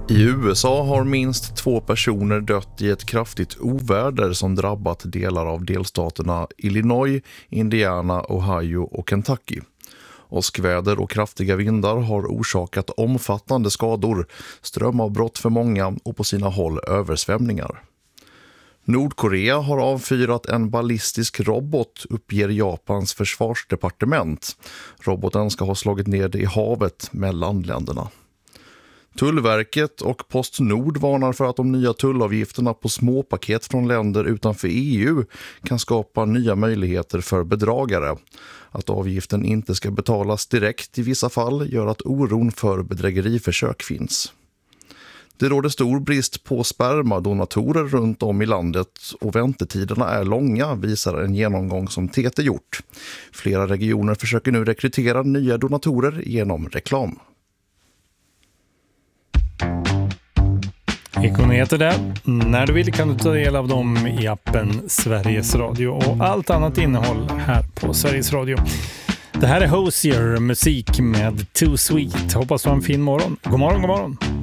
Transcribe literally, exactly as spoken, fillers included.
I U S A har minst två personer dött i ett kraftigt oväder som drabbat delar av delstaterna Illinois, Indiana, Ohio och Kentucky. Åskväder och kraftiga vindar har orsakat omfattande skador, strömavbrott för många och på sina håll översvämningar. Nordkorea har avfyrat en ballistisk robot, uppger Japans försvarsdepartement. Roboten ska ha slagit ned i havet mellan länderna. Tullverket och Postnord varnar för att de nya tullavgifterna på småpaket från länder utanför E U kan skapa nya möjligheter för bedragare. Att avgiften inte ska betalas direkt i vissa fall gör att oron för bedrägeriförsök finns. Det råder stor brist på spermadonatorer runt om i landet och väntetiderna är långa, visar en genomgång som T T gjort. Flera regioner försöker nu rekrytera nya donatorer genom reklam. Ekonyheter där. När du vill kan du ta del av dem i appen Sveriges Radio och allt annat innehåll här på Sveriges Radio. Det här är Hosier, musik med Too Sweet. Hoppas du har en fin morgon. God morgon, god morgon.